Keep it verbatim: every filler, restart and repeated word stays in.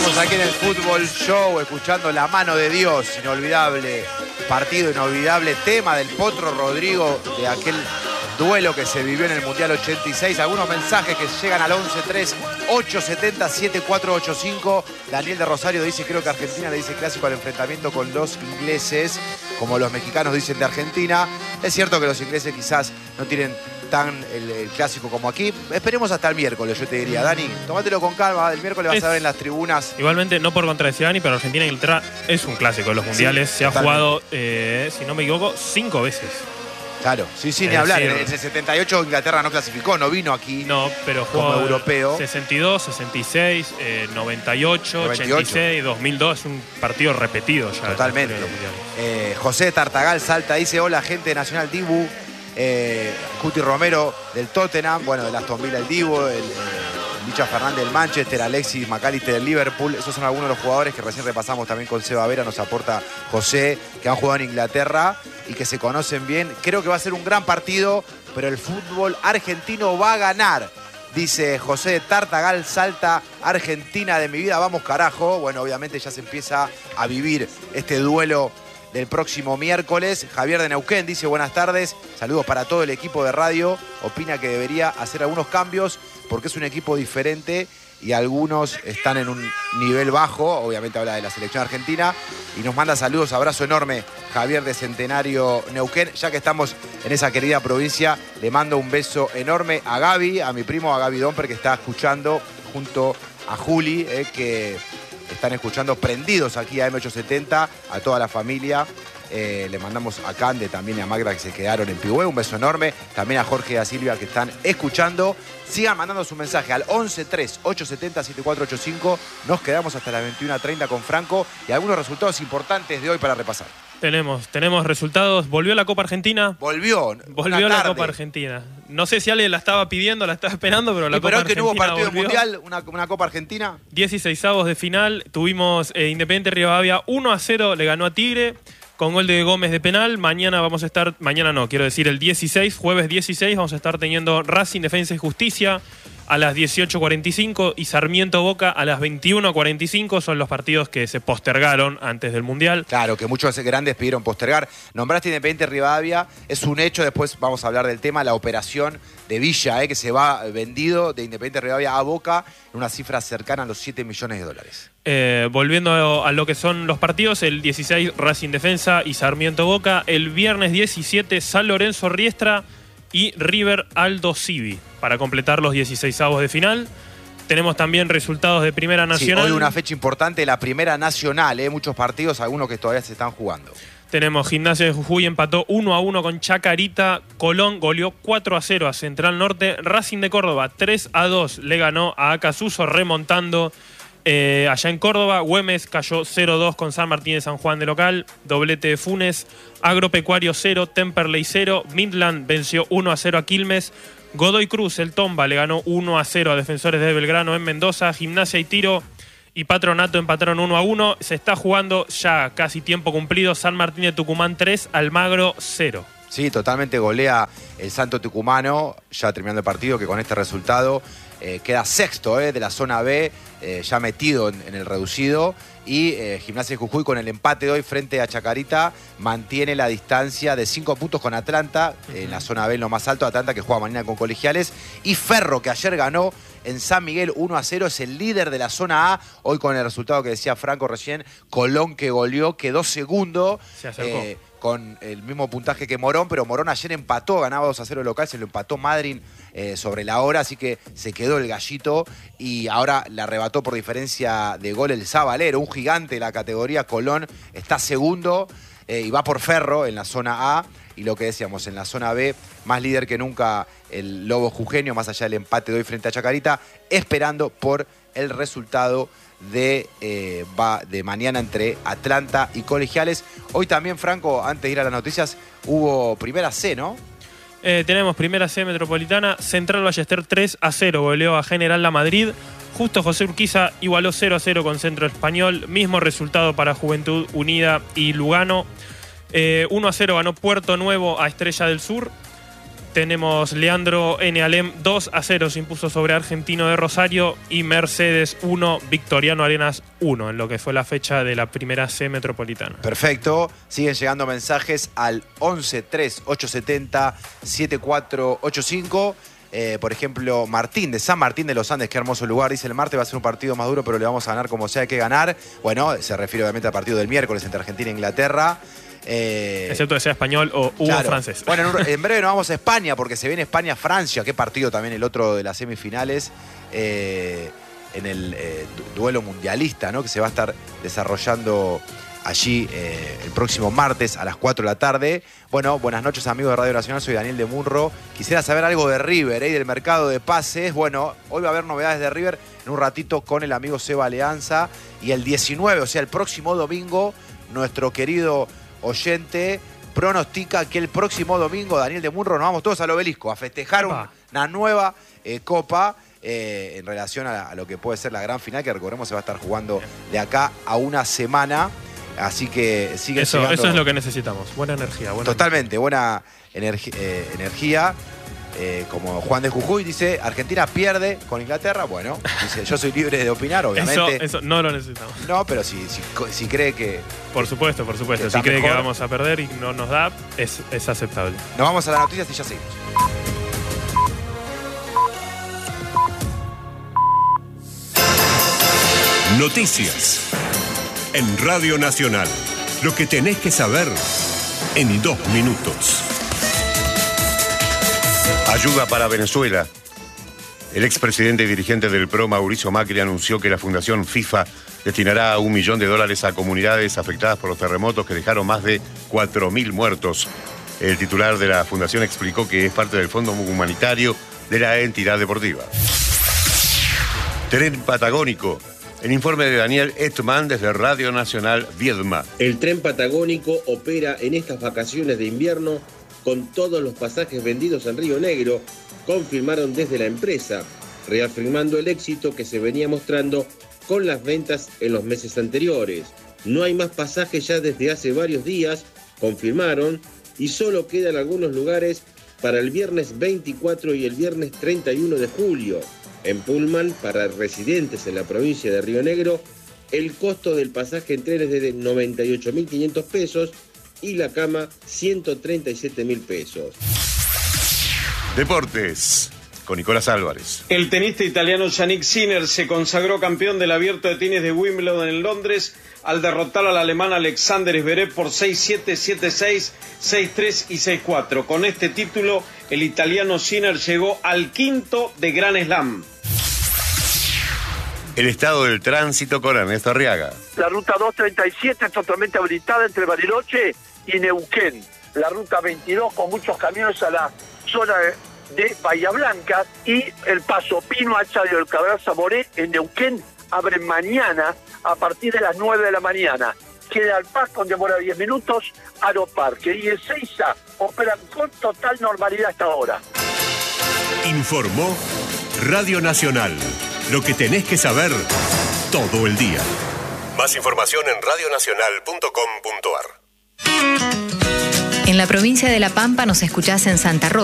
Seguimos aquí en el Fútbol Show, escuchando La Mano de Dios, inolvidable partido, inolvidable tema del Potro Rodrigo, de aquel duelo que se vivió en el Mundial ochenta y seis. Algunos mensajes que llegan al once tres ocho siete cero siete cuatro ocho cinco. Daniel de Rosario dice, creo que Argentina le dice clásico al enfrentamiento con los ingleses, como los mexicanos dicen de Argentina. Es cierto que los ingleses quizás no tienen tan el, el clásico como aquí. Esperemos hasta el miércoles, yo te diría. Dani, tómatelo con calma. El miércoles vas es, a ver en las tribunas. Igualmente, no por contradecir a Dani, pero Argentina e Inglaterra es un clásico de los mundiales. Sí, se ha totalmente jugado, eh, si no me equivoco, cinco veces. Claro, sí, sí, ni hablar. En el setenta y ocho Inglaterra no clasificó, no vino aquí. No, pero jugó como europeo. sesenta y dos, sesenta y seis, eh, noventa y ocho, ochenta y seis, dos mil dos. Es un partido repetido ya. Totalmente. Eh, José Tartagal Salta dice, hola gente de Nacional Dibu. Eh, Cuti Romero del Tottenham, bueno, del Aston Villa el Dibu, el, el Licha Fernández del Manchester, Alexis McAllister del Liverpool. Esos son algunos de los jugadores que recién repasamos también con Seba Vera, nos aporta José, que han jugado en Inglaterra y que se conocen bien. Creo que va a ser un gran partido, pero el fútbol argentino va a ganar, dice José Tartagal Salta. Argentina de mi vida, vamos carajo. Bueno, obviamente ya se empieza a vivir este duelo del próximo miércoles. Javier de Neuquén dice, buenas tardes, saludos para todo el equipo de radio. Opina que debería hacer algunos cambios porque es un equipo diferente y algunos están en un nivel bajo. Obviamente habla de la selección argentina y nos manda saludos, abrazo enorme Javier de Centenario Neuquén. Ya que estamos en esa querida provincia, le mando un beso enorme a Gaby, a mi primo, a Gaby Domper, que está escuchando junto a Juli, eh, que están escuchando prendidos aquí a M ochocientos setenta, a toda la familia. Eh, le mandamos a Cande también y a Magda, que se quedaron en Pihue. Un beso enorme. También a Jorge y a Silvia, que están escuchando. Sigan mandando su mensaje al once tres ocho siete cero siete cuatro ocho cinco. Nos quedamos hasta las veintiuna treinta con Franco y algunos resultados importantes de hoy para repasar. Tenemos, tenemos resultados. Volvió la Copa Argentina. Volvió. Volvió la Copa Argentina. No sé si alguien la estaba pidiendo, la estaba esperando, pero la y Copa pero Argentina que no hubo partido volvió. mundial, una, una Copa Argentina. dieciseisavos de final. Tuvimos eh, Independiente Rivadavia uno a cero, le ganó a Tigre con gol de Gómez de penal. Mañana vamos a estar, mañana no, quiero decir el dieciséis, jueves dieciséis, vamos a estar teniendo Racing Defensa y Justicia a las dieciocho cuarenta y cinco y Sarmiento Boca a las veintiuno cuarenta y cinco. Son los partidos que se postergaron antes del Mundial. Claro, que muchos grandes pidieron postergar. Nombraste Independiente Rivadavia, es un hecho, después vamos a hablar del tema, la operación de Villa, eh, que se va vendido de Independiente Rivadavia a Boca en una cifra cercana a los siete millones de dólares. Eh, volviendo a lo que son los partidos, el dieciséis Racing Defensa y Sarmiento Boca, el viernes diecisiete San Lorenzo Riestra y River Aldo Civi, para completar los dieciseisavos de final. Tenemos también resultados de Primera Nacional. Sí, hoy una fecha importante, la Primera Nacional, eh, muchos partidos, algunos que todavía se están jugando. Tenemos Gimnasia de Jujuy, empató uno a uno con Chacarita. Colón goleó cuatro a cero a Central Norte. Racing de Córdoba tres a dos le ganó a Acasuso, remontando eh, allá en Córdoba. Güemes cayó cero a dos con San Martín de San Juan de local. Doblete de Funes. Agropecuario cero, Temperley cero. Midland venció uno a cero a Quilmes. Godoy Cruz, el Tomba, le ganó uno a cero a Defensores de Belgrano en Mendoza. Gimnasia y Tiro y Patronato empataron uno a uno. Se está jugando ya casi tiempo cumplido. San Martín de Tucumán tres, Almagro cero. Sí, totalmente golea el Santo Tucumano, ya terminando el partido, que con este resultado eh, queda sexto eh, de la zona B, eh, ya metido en, en el reducido. Y eh, Gimnasia de Jujuy, con el empate de hoy frente a Chacarita, mantiene la distancia de cinco puntos con Atlanta, uh-huh. en la zona B, en lo más alto. Atlanta, que juega mañana con Colegiales. Y Ferro, que ayer ganó en San Miguel uno a cero, es el líder de la zona A. Hoy, con el resultado que decía Franco recién, Colón, que goleó, quedó segundo. Se acercó. Eh, con el mismo puntaje que Morón, pero Morón ayer empató, ganaba dos a cero local, se lo empató Madryn eh, sobre la hora, así que se quedó el gallito y ahora la arrebató por diferencia de gol el Zabalero, un gigante de la categoría. Colón está segundo eh, y va por Ferro en la zona A. Y lo que decíamos, en la zona B, más líder que nunca el Lobo Jujeño, más allá del empate de hoy frente a Chacarita, esperando por el resultado de, eh, va de mañana entre Atlanta y Colegiales. Hoy también, Franco, antes de ir a las noticias, hubo Primera C, ¿no? Eh, tenemos Primera C Metropolitana, Central Ballester tres a cero, goleó a General La Madrid. Justo José Urquiza igualó cero a cero con Centro Español. Mismo resultado para Juventud Unida y Lugano. Eh, uno a cero ganó Puerto Nuevo a Estrella del Sur. Tenemos Leandro N. Alem, dos a cero se impuso sobre Argentino de Rosario, y Mercedes uno, Victoriano Arenas uno, en lo que fue la fecha de la primera C Metropolitana. Perfecto. Siguen llegando mensajes al once tres ocho siete cero siete cuatro ocho cinco. Eh, por ejemplo, Martín de San Martín de los Andes, qué hermoso lugar. Dice: el martes va a ser un partido más duro, pero le vamos a ganar como sea que ganar. Bueno, se refiere obviamente al partido del miércoles entre Argentina e Inglaterra. Eh, Excepto que sea español o hubo claro. francés. Bueno, en, en breve nos vamos a España, porque se viene España-Francia. Qué partido también el otro de las semifinales. Eh, en el eh, duelo mundialista, ¿no? Que se va a estar desarrollando allí eh, el próximo martes a las cuatro de la tarde. Bueno, buenas noches, amigos de Radio Nacional. Soy Daniel de Munro. Quisiera saber algo de River ¿eh? y del mercado de pases. Bueno, hoy va a haber novedades de River en un ratito con el amigo Seba Leanza. Y el diecinueve, o sea, el próximo domingo, nuestro querido oyente pronostica que el próximo domingo, Daniel de Munro, nos vamos todos al Obelisco a festejar un, una nueva eh, Copa eh, en relación a, a lo que puede ser la gran final, que recordemos se va a estar jugando de acá a una semana. Así que sigue eso, llegando. Eso es lo que necesitamos. Buena energía. Buena Totalmente, buena energi eh, energía. Eh, como Juan de Jujuy dice: Argentina pierde con Inglaterra. Bueno, dice, yo soy libre de opinar, obviamente. Eso, eso no lo necesitamos. No, pero si, si, si cree que... Por supuesto, por supuesto. Si cree mejor, que vamos a perder y no nos da, es, es aceptable. Nos vamos a las noticias y ya seguimos. Noticias en Radio Nacional. Lo que tenés que saber en dos minutos. Ayuda para Venezuela. El expresidente y dirigente del P R O, Mauricio Macri, anunció que la Fundación FIFA destinará un millón de dólares a comunidades afectadas por los terremotos que dejaron más de cuatro mil muertos. El titular de la fundación explicó que es parte del fondo humanitario de la entidad deportiva. Tren Patagónico. El informe de Daniel Etman desde Radio Nacional Viedma. El tren patagónico opera en estas vacaciones de invierno con todos los pasajes vendidos en Río Negro, confirmaron desde la empresa, reafirmando el éxito que se venía mostrando con las ventas en los meses anteriores. No hay más pasajes ya desde hace varios días, confirmaron, y solo quedan algunos lugares para el viernes veinticuatro y el viernes treinta y uno de julio. En Pullman, para residentes en la provincia de Río Negro, el costo del pasaje en tren es de noventa y ocho mil quinientos pesos y la cama ciento treinta y siete mil pesos. Deportes, con Nicolás Álvarez. El tenista italiano Yannick Sinner se consagró campeón del Abierto de Tenis de Wimbledon en Londres al derrotar al alemán Alexander Zverev por seis siete, siete seis, seis tres y seis cuatro. Con este título, el italiano Sinner llegó al quinto de Grand Slam. El estado del tránsito con Ernesto Arriaga. La ruta doscientos treinta y siete es totalmente habilitada entre Bariloche y Neuquén. La ruta veintidós con muchos camiones a la zona de Bahía Blanca, y el paso Pino Hacha de Olcabral Zamoré en Neuquén abre mañana a partir de las nueve de la mañana. Queda al Paz con demora diez minutos, Aeroparque, y Ezeiza opera con total normalidad hasta ahora. Informó Radio Nacional. Lo que tenés que saber todo el día. Más información en radio nacional punto com punto a r. En la provincia de La Pampa nos escuchás en Santa Rosa.